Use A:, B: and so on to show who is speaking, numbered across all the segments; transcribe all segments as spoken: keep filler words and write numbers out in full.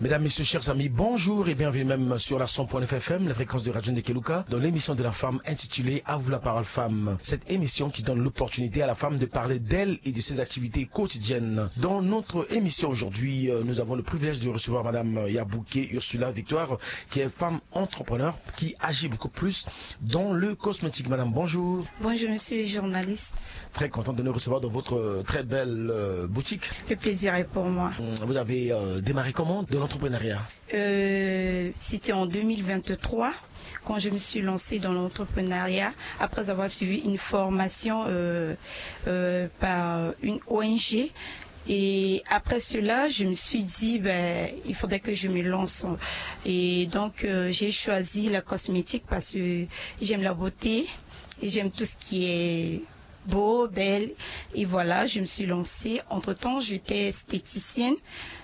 A: Mesdames, Messieurs, chers amis, bonjour et bienvenue même sur la cent point neuf F M, la fréquence de Radio Ndekeluka, dans l'émission de la femme intitulée « À vous la parole femme ». Cette émission qui donne l'opportunité à la femme de parler d'elle et de ses activités quotidiennes. Dans notre émission aujourd'hui, nous avons le privilège de recevoir Madame Yabouké Ursula Victoire, qui est femme entrepreneur, qui agit beaucoup plus dans le cosmétique. Madame, bonjour.
B: Bonjour, monsieur le journaliste.
A: Très content de nous recevoir dans votre très belle euh, boutique.
B: Le plaisir est pour moi.
A: Vous avez euh, démarré comment de l'entrepreneuriat?
B: euh, C'était en deux mille vingt-trois quand je me suis lancée dans l'entrepreneuriat après avoir suivi une formation euh, euh, par une O N G. Et après cela, je me suis dit, ben, il faudrait que je me lance. Et donc, euh, j'ai choisi la cosmétique parce que j'aime la beauté et j'aime tout ce qui est beau, belle. Et voilà, je me suis lancée. Entre-temps, j'étais esthéticienne.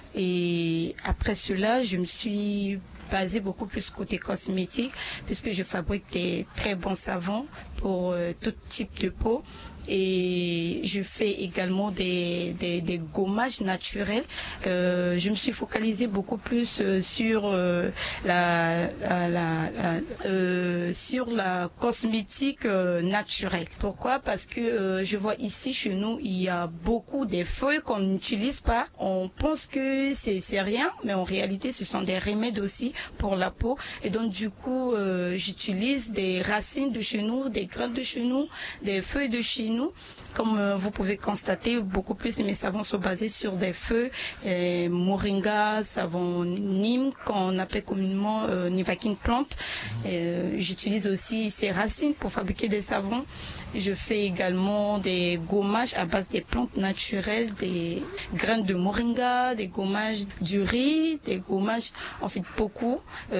B: Et après cela, je me suis basée beaucoup plus côté cosmétique puisque je fabrique des très bons savons pour euh, tout type de peau. Et je fais également des, des, des gommages naturels. Euh, je me suis focalisée beaucoup plus euh, sur, euh, la, la, la, la, euh, sur la cosmétique euh, naturelle. Pourquoi? Parce que euh, je vois ici chez nous, il y a beaucoup de feuilles qu'on n'utilise pas. On pense que c'est, c'est rien, mais en réalité, ce sont des remèdes aussi pour la peau. Et donc, du coup, euh, j'utilise des racines de chez nous, des graines de chez nous, des feuilles de chez nous. Nous. Comme euh, vous pouvez constater, beaucoup plus de mes savons sont basés sur des feuilles, euh, moringa, savon neem, qu'on appelle communément euh, nivaquine plante. Euh, j'utilise aussi ces racines pour fabriquer des savons. Je fais également des gommages à base des plantes naturelles, des graines de moringa, des gommages du riz, des gommages, en fait beaucoup.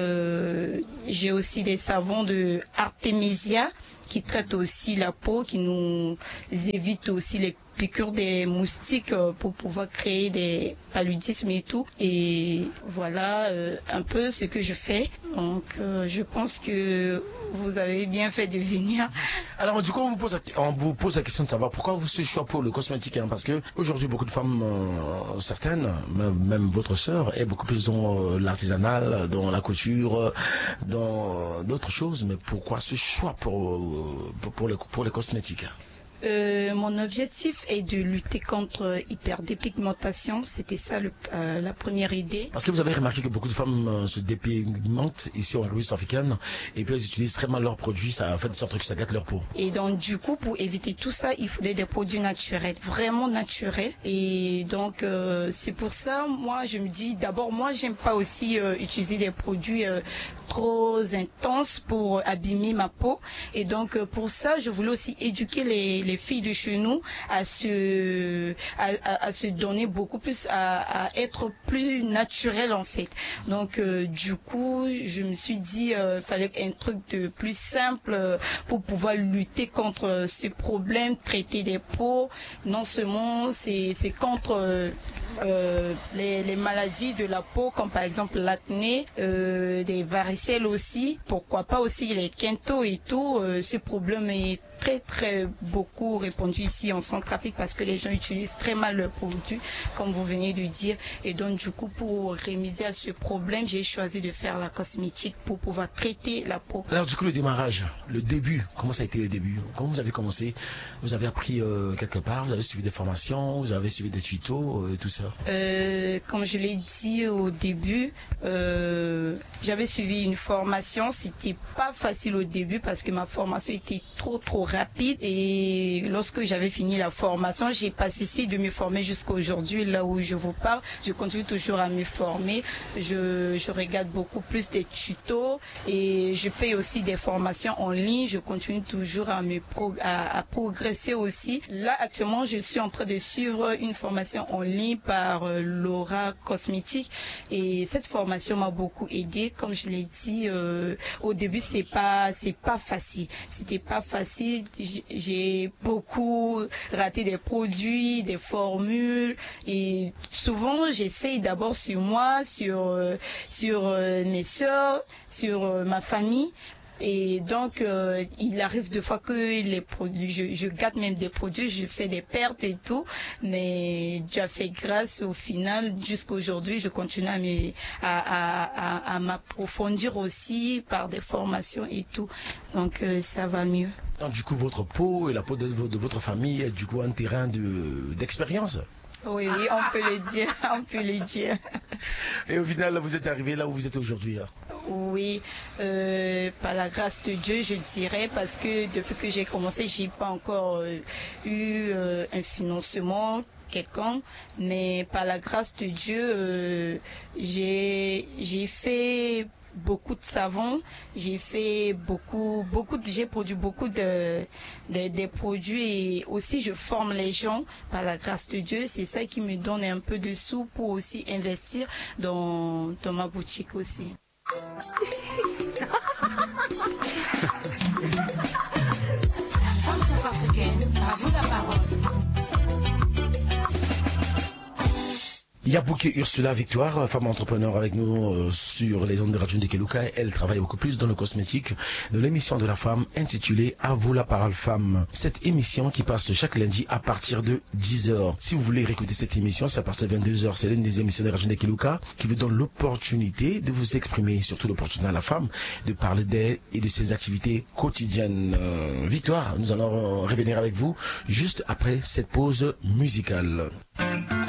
B: Euh, j'ai aussi des savons de Artemisia qui traitent aussi la peau, qui nous évite aussi les piqûres des moustiques pour pouvoir créer des paludismes et tout. Et voilà euh, un peu ce que je fais. Donc euh, je pense que vous avez bien fait de venir.
A: Alors du coup on vous pose la, on vous pose la question de savoir pourquoi vous ce choix pour le cosmétique, hein, parce que aujourd'hui beaucoup de femmes, euh, certaines, même, même votre sœur, est beaucoup plus dans euh, l'artisanal, dans la couture, dans d'autres choses. Mais pourquoi ce choix pour pour, pour, les, pour les cosmétiques?
B: Euh, mon objectif est de lutter contre hyperdépigmentation. C'était ça le, euh, la première idée.
A: Parce que vous avez remarqué que beaucoup de femmes euh, se dépigmentent ici en République africaine et puis elles utilisent très mal leurs produits, ça fait de sorte que ça gâte leur peau.
B: Et donc du coup, pour éviter tout ça, il faudrait des produits naturels, vraiment naturels. Et donc euh, c'est pour ça, moi je me dis, d'abord moi j'aime pas aussi euh, utiliser des produits euh, trop intenses pour abîmer ma peau. Et donc euh, pour ça, je voulais aussi éduquer les, les les filles de chez nous à se, à, à, à se donner beaucoup plus, à, à être plus naturelles en fait. Donc euh, du coup, je me suis dit, euh, fallait un truc de plus simple euh, pour pouvoir lutter contre ce problème, traiter des peaux. Non seulement c'est, c'est contre euh, euh, les, les maladies de la peau, comme par exemple l'acné, euh, des varicelles aussi, pourquoi pas aussi les quintos et tout. Euh, ce problème est très très beaucoup répandu ici en Centrafrique parce que les gens utilisent très mal leurs produits, comme vous venez de dire. Et donc du coup, pour remédier à ce problème, j'ai choisi de faire la cosmétique pour pouvoir traiter la peau.
A: Alors du coup, le démarrage, le début, comment ça a été le début? Comment vous avez commencé? Vous avez appris euh, quelque part, vous avez suivi des formations, vous avez suivi des tutos, euh, tout ça?
B: euh, Comme je l'ai dit au début, euh, j'avais suivi une formation. C'était pas facile au début parce que ma formation était trop trop rapide. Et lorsque j'avais fini la formation, j'ai pas cessé de me former jusqu'à aujourd'hui, là où je vous parle. Je continue toujours à me former. Je, je regarde beaucoup plus des tutos et je paye aussi des formations en ligne. Je continue toujours à me pro, à, à progresser aussi. Là, actuellement, je suis en train de suivre une formation en ligne par euh, Laura Cosmétique et cette formation m'a beaucoup aidé. Comme je l'ai dit, euh, au début, c'est pas, c'est pas facile. C'était pas facile. J'ai beaucoup raté des produits, des formules et souvent j'essaye d'abord sur moi, sur, euh, sur euh, mes soeurs, sur euh, ma famille. Et donc, euh, il arrive des fois que les produits, je, je gâte même des produits, je fais des pertes et tout, mais Dieu a fait grâce au final, jusqu'à aujourd'hui, je continue à, me, à, à, à, à m'approfondir aussi par des formations et tout. Donc, euh, ça va mieux.
A: Donc, du coup, votre peau et la peau de, de votre famille est du coup un terrain de, d'expérience.
B: Oui, oui, on peut le dire, on peut le dire.
A: Et au final, vous êtes arrivé là où vous êtes aujourd'hui.
B: Oui, euh, par la grâce de Dieu, je dirais, parce que depuis que j'ai commencé, j'ai pas encore euh, eu euh, un financement quelconque, mais par la grâce de Dieu, euh, j'ai j'ai fait beaucoup de savon, j'ai fait beaucoup, beaucoup, de, j'ai produit beaucoup de, de, de produits et aussi je forme les gens par la grâce de Dieu. C'est ça qui me donne un peu de sous pour aussi investir dans, dans ma boutique aussi.
C: Femme africaine, à vous la parole.
A: Il y a Bouquet Ursula Victoire, femme entrepreneur avec nous euh, sur les ondes de Radio Ndekeluka. Elle travaille beaucoup plus dans le cosmétique de l'émission de la femme intitulée À vous la parole femme. Cette émission qui passe chaque lundi à partir de dix heures. Si vous voulez réécouter cette émission, c'est à partir de vingt-deux heures. C'est l'une des émissions de Radio Ndekeluka qui vous donne l'opportunité de vous exprimer, surtout l'opportunité à la femme, de parler d'elle et de ses activités quotidiennes. Euh, Victoire, nous allons revenir avec vous juste après cette pause musicale.